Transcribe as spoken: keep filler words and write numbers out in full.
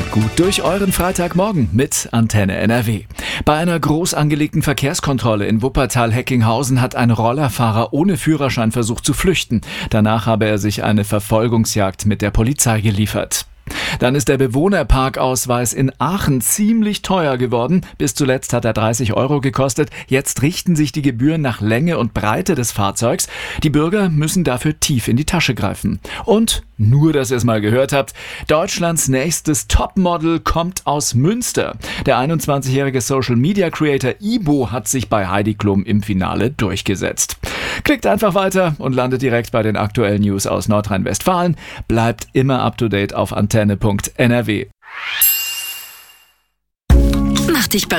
Kommt gut durch euren Freitagmorgen mit Antenne N R W. Bei einer groß angelegten Verkehrskontrolle in Wuppertal-Heckinghausen hat ein Rollerfahrer ohne Führerschein versucht zu flüchten. Danach habe er sich eine Verfolgungsjagd mit der Polizei geliefert. Dann ist der Bewohnerparkausweis in Aachen ziemlich teuer geworden. Bis zuletzt hat er dreißig Euro gekostet. Jetzt richten sich die Gebühren nach Länge und Breite des Fahrzeugs. Die Bürger müssen dafür tief in die Tasche greifen. Und, nur dass ihr es mal gehört habt, Deutschlands nächstes Topmodel kommt aus Münster. Der einundzwanzigjährige Social-Media-Creator Ibo hat sich bei Heidi Klum im Finale durchgesetzt. Klickt einfach weiter und landet direkt bei den aktuellen News aus Nordrhein-Westfalen. Bleibt immer up to date auf antenne punkt n r w. Mach dich